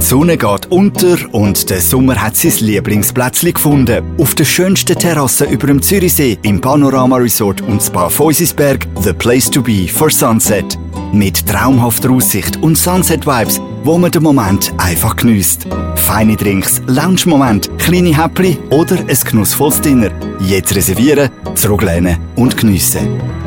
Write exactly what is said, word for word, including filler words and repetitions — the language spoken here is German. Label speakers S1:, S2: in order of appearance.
S1: Die Sonne geht unter und der Sommer hat sein Lieblingsplätzchen gefunden. Auf der schönsten Terrasse über dem Zürichsee im Panorama Resort und Spa Feusisberg the place to be for Sunset. Mit traumhafter Aussicht und Sunset-Vibes, wo man den Moment einfach geniesst. Feine Drinks, Lounge-Moment, kleine Häppchen oder ein genussvolles Dinner. Jetzt reservieren, zurücklehnen und geniessen.